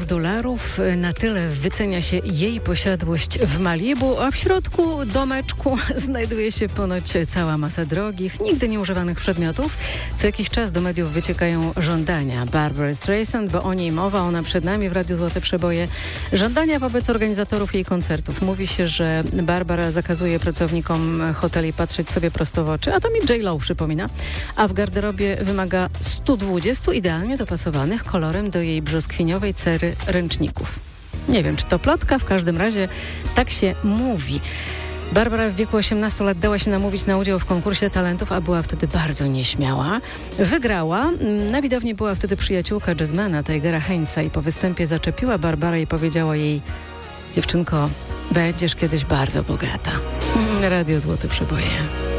dolarów. Na tyle wycenia się jej posiadłość w Malibu, a w środku domeczku znajduje się ponoć cała masa drogich, nigdy nieużywanych przedmiotów. Co jakiś czas do mediów wyciekają żądania Barbary Streisand, bo o niej mowa, ona przed nami w Radiu Złote Przeboje. Żądania wobec organizatorów jej koncertów. Mówi się, że Barbara zakazuje pracownikom hoteli patrzeć sobie prosto w oczy, a to mi J.Lo przypomina, a w garderobie wymaga 120 idealnie dopasowanych kolorem do jej brzoskwiniowej cery ręczników. Nie wiem, czy to plotka, w każdym razie tak się mówi. Barbara w wieku 18 lat dała się namówić na udział w konkursie talentów, a była wtedy bardzo nieśmiała. Wygrała. Na widowni była wtedy przyjaciółka jazzmana Tigera Hainesa i po występie zaczepiła Barbarę i powiedziała jej: dziewczynko, będziesz kiedyś bardzo bogata. Radio Złote Przeboje.